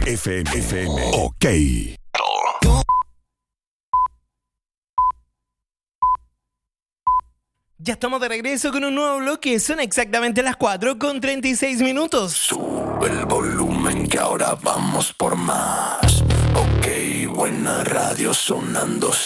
FM. Ok. Ya estamos de regreso con un nuevo bloque. Son exactamente las 4:36. Sube el volumen que ahora vamos por más. Ok, buena radio sonando